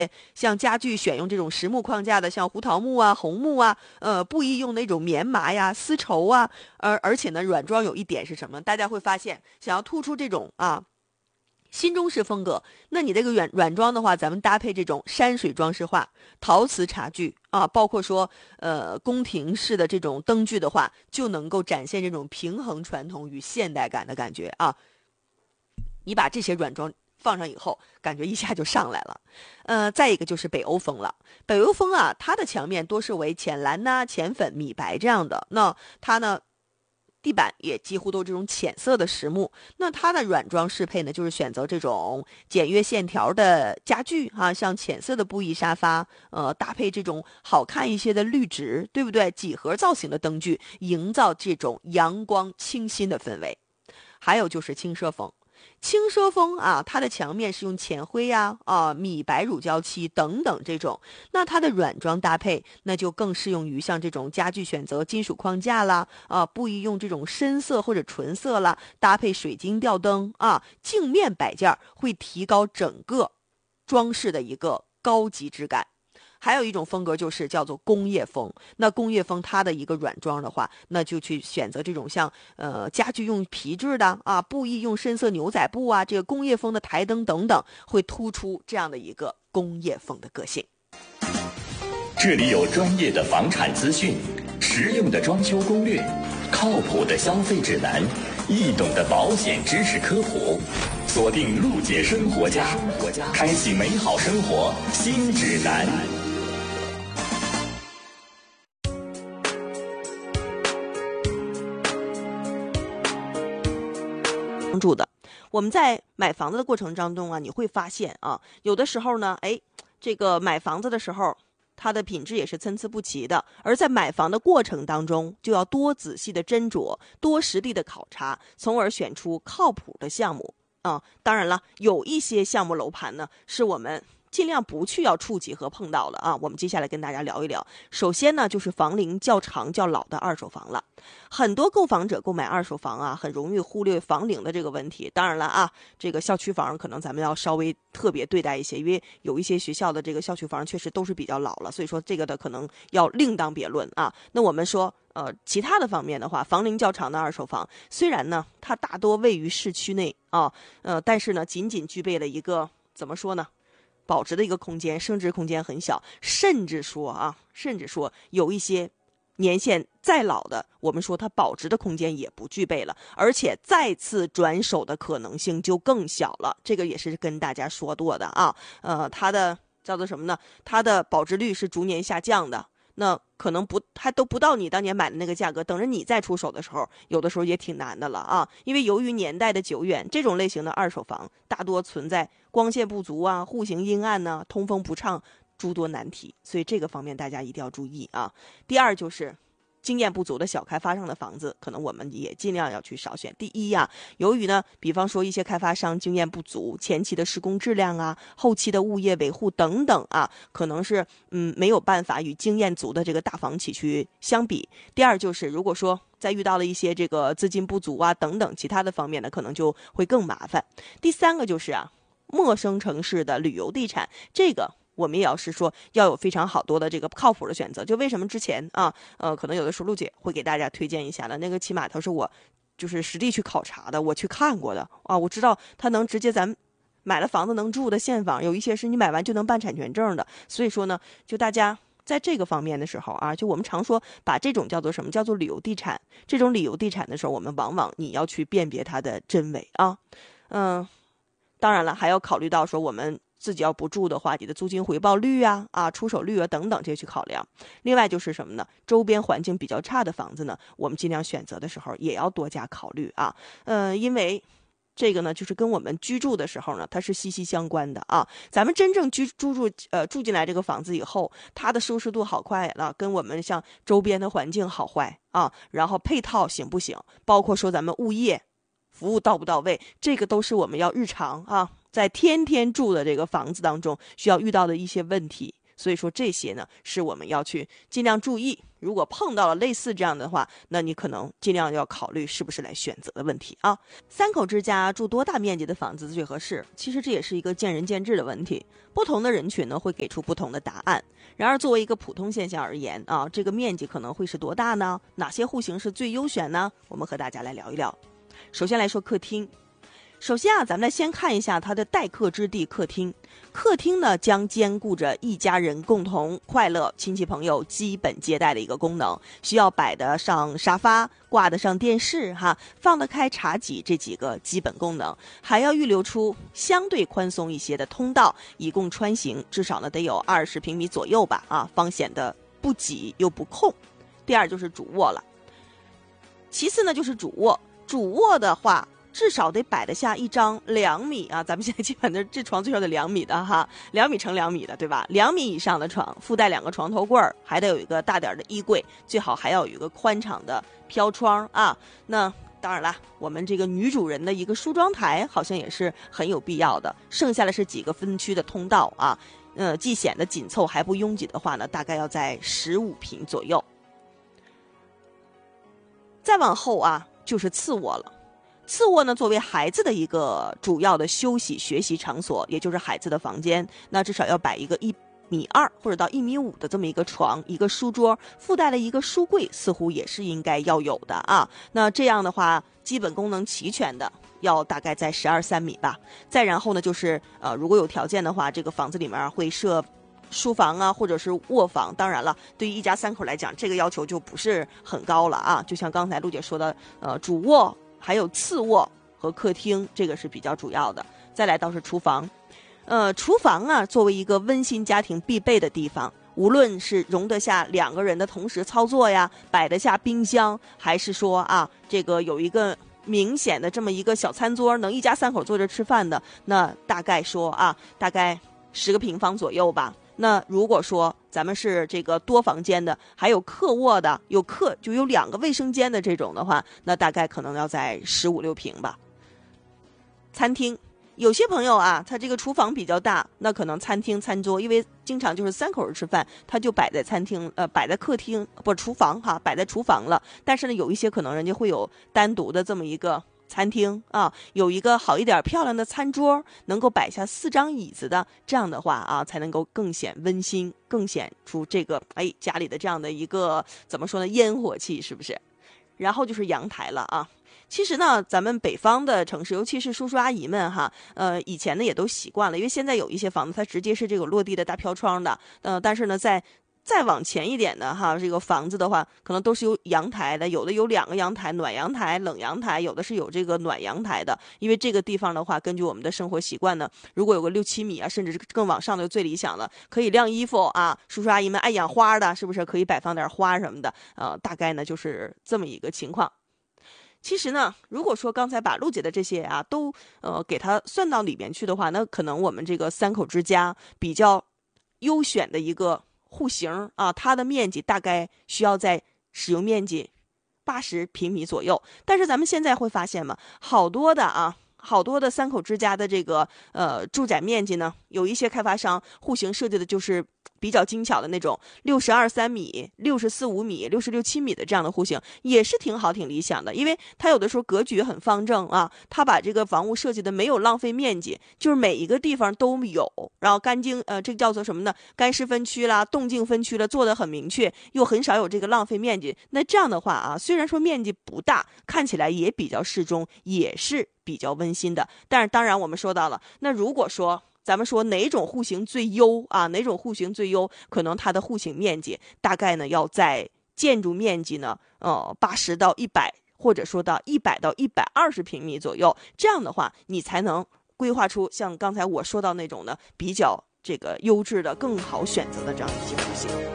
像家具选用这种实木框架的，像胡桃木啊、红木啊，不宜用那种棉麻呀、丝绸啊，而且呢，软装有一点是什么？大家会发现，想要突出这种新中式风格，那你这个软装的话，咱们搭配这种山水装饰画、陶瓷茶具啊，包括说宫廷式的这种灯具的话，就能够展现这种平衡传统与现代感的感觉啊。你把这些软装放上以后，感觉一下就上来了。再一个就是北欧风了。北欧风啊，它的墙面多是为浅蓝呐、浅粉、米白这样的。那它呢，地板也几乎都这种浅色的实木。那它的软装适配呢，就是选择这种简约线条的家具啊，像浅色的布艺沙发，搭配这种好看一些的绿植，对不对？几何造型的灯具，营造这种阳光清新的氛围。还有就是轻奢风。轻奢风啊，它的墙面是用浅灰呀、米白乳胶漆等等这种，那它的软装搭配，那就更适用于像这种家具选择金属框架啦，不宜用这种深色或者纯色啦，搭配水晶吊灯啊，镜面摆件会提高整个装饰的一个高级质感。还有一种风格就是叫做工业风。那工业风它的一个软装的话，那就去选择这种像家具用皮质的啊，布艺用深色牛仔布啊，这个工业风的台灯等等，会突出这样的一个工业风的个性。 这里有专业的房产资讯，实用的装修攻略，靠谱的消费指南，易懂的保险知识科普。锁定陆姐生活家，开启美好生活新指南。 住的，我们在买房子的过程当中啊，你会发现啊，有的时候呢，这个买房子的时候，它的品质也是参差不齐的。而在买房的过程当中，就要多仔细的斟酌，多实地的考察，从而选出靠谱的项目啊。当然了，有一些项目楼盘呢，是我们尽量不去要触及和碰到了啊。我们接下来跟大家聊一聊。首先呢，就是房龄较长较老的二手房了。很多购房者购买二手房啊，很容易忽略房龄的这个问题。当然了啊，这个校区房可能咱们要稍微特别对待一些，因为有一些学校的这个校区房确实都是比较老了，所以说这个的可能要另当别论啊。那我们说其他的方面的话，房龄较长的二手房，虽然呢它大多位于市区内啊，但是呢仅仅具备了一个怎么说呢？保值的一个空间，升值空间很小，甚至说有一些年限再老的，我们说它保值的空间也不具备了，而且再次转手的可能性就更小了。这个也是跟大家说过的啊。它的叫做什么呢？它的保值率是逐年下降的。那可能还都不到你当年买的那个价格，等着你再出手的时候，有的时候也挺难的了啊。因为由于年代的久远，这种类型的二手房大多存在光线不足啊、户型阴暗呢、通风不畅诸多难题，所以这个方面大家一定要注意啊。第二就是经验不足的小开发商的房子，可能我们也尽量要去少选。第一呀，由于呢，比方说一些开发商经验不足，前期的施工质量啊，后期的物业维护等等啊，可能是没有办法与经验足的这个大房企去相比。第二就是，如果说再遇到了一些这个资金不足啊等等其他的方面呢，可能就会更麻烦。第三个就是陌生城市的旅游地产，这个我们也要是说要有非常好多的这个靠谱的选择。就为什么之前可能有的时候陆姐会给大家推荐一下的那个，起码它是我就是实地去考察的，我去看过的啊，我知道它能直接咱买了房子能住的现房，有一些是你买完就能办产权证的。所以说呢，就大家在这个方面的时候啊，就我们常说把这种叫做什么叫做旅游地产，这种旅游地产的时候，我们往往你要去辨别它的真伪啊。当然了，还要考虑到说我们自己要不住的话，你的租金回报率出手率等等这些去考量。另外就是什么呢？周边环境比较差的房子呢，我们尽量选择的时候也要多加考虑啊。因为这个呢，就是跟我们居住的时候呢，它是息息相关的啊。咱们真正住进来这个房子以后，它的舒适度好坏了，跟我们像周边的环境好坏啊，然后配套行不行，包括说咱们物业服务到不到位，这个都是我们要日常在天天住的这个房子当中需要遇到的一些问题。所以说这些呢是我们要去尽量注意如果碰到了类似这样的话，那你可能尽量要考虑是不是来选择的问题啊。三口之家住多大面积的房子最合适？其实这也是一个见仁见智的问题，不同的人群呢会给出不同的答案。然而作为一个普通现象而言啊，这个面积可能会是多大呢？哪些户型是最优选呢？我们和大家来聊一聊。首先来说客厅。首先啊，咱们来先看一下它的待客之地客厅。客厅呢，将兼顾着一家人共同快乐、亲戚朋友基本接待的一个功能，需要摆得上沙发、挂得上电视放得开茶几这几个基本功能，还要预留出相对宽松一些的通道，以供穿行，至少呢得有20平米左右吧方显得不挤又不空。第二就是主卧了，其次呢就是主卧。主卧的话，至少得摆得下一张2米咱们现在基本的这床最少得2米的2米乘2米的，对吧？2米以上的床，附带2个床头柜，还得有一个大点的衣柜，最好还要有一个宽敞的飘窗那当然了，我们这个女主人的一个梳妆台好像也是很有必要的。剩下的是几个分区的通道既显得紧凑还不拥挤的话呢，大概要在15平左右。再往后就是次卧了。次卧呢，作为孩子的一个主要的休息学习场所，也就是孩子的房间，那至少要摆一个1.2米或者到1.5米的这么一个床，一个书桌，附带了一个书柜，似乎也是应该要有的那这样的话，基本功能齐全的，要大概在12、3米吧。再然后呢，就是如果有条件的话，这个房子里面会设书房或者是卧房。当然了，对于一家3口来讲，这个要求就不是很高了就像刚才陆姐说的，主卧还有次卧和客厅，这个是比较主要的。再来到是厨房，厨房作为一个温馨家庭必备的地方，无论是容得下2个人的同时操作摆得下冰箱，还是说这个有一个明显的这么一个小餐桌，能一家3口坐着吃饭的，那大概说大概10个平方左右吧。那如果说咱们是这个多房间的，还有客卧的，就有2个卫生间的这种的话，那大概可能要在15、16平吧。餐厅，有些朋友他这个厨房比较大，那可能餐厅餐桌，因为经常就是3口人吃饭，他就摆在餐厅摆在客厅不厨房摆在厨房了。但是呢，有一些可能人家会有单独的这么一个餐厅有一个好一点漂亮的餐桌，能够摆下4张椅子的，这样的话才能够更显温馨，更显出这个家里的这样的一个怎么说呢，烟火气，是不是？然后就是阳台了其实呢，咱们北方的城市，尤其是叔叔阿姨们以前呢也都习惯了，因为现在有一些房子它直接是这个落地的大飘窗的，但是呢再往前一点的这个房子的话，可能都是有阳台的，有的有2个阳台，暖阳台、冷阳台，有的是有这个暖阳台的。因为这个地方的话，根据我们的生活习惯呢，如果有个6、7米甚至是更往上的就最理想了，可以晾衣服叔叔阿姨们爱养花的，是不是可以摆放点花什么的？大概呢就是这么一个情况。其实呢，如果说刚才把陆姐的这些都给它算到里面去的话，那可能我们这个3口之家比较优选的一个户型它的面积大概需要在使用面积80平米左右。但是咱们现在会发现嘛，好多的3口之家的这个住宅面积呢，有一些开发商户型设计的就是比较精巧的那种62、3米、64、5米、66、7米的这样的户型，也是挺好挺理想的。因为它有的时候格局很方正它把这个房屋设计的没有浪费面积，就是每一个地方都有，然后干净这个叫做什么呢？干湿分区啦、动静分区了，做得很明确，又很少有这个浪费面积。那这样的话虽然说面积不大，看起来也比较适中，也是比较温馨的。但是当然我们说到了，那如果说咱们说哪种户型最优哪种户型最优，可能它的户型面积大概呢要在建筑面积呢80到100，或者说到100到120平米左右。这样的话你才能规划出像刚才我说到那种呢比较这个优质的更好选择的这样一些户型。